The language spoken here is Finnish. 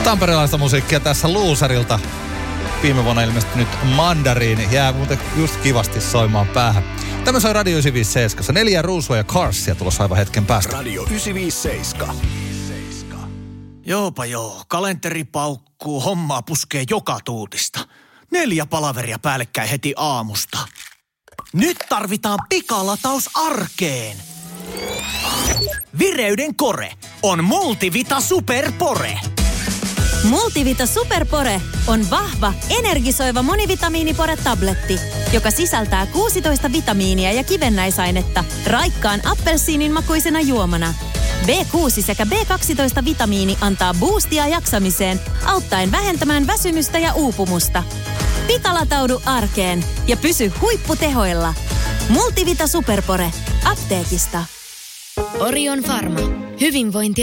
Tamperelaista musiikkia tässä Loserilta. Viime vuonna ilmestynyt Mandariini jää muuten just kivasti soimaan päähän. Tämä soi Radio 957. 4 Ruusua ja Carsia tulossa aivan hetken päästä. Radio 957. Joopa joo, kalenteri paukkuu, hommaa puskee joka tuutista. 4 palaveria päällekkäin heti aamusta. Nyt tarvitaan pikalataus arkeen. Vireyden kore on Multivita Superpore. Multivita Superpore on vahva, energisoiva monivitamiinipore-tabletti, joka sisältää 16 vitamiinia ja kivennäisainetta raikkaan appelsiinin makuisena juomana. B6 sekä B12-vitamiini antaa boostia jaksamiseen, auttaen vähentämään väsymystä ja uupumusta. Pikalataudu arkeen ja pysy huipputehoilla. Multivita Superpore. Apteekista. Orion Pharma. Hyvinvointia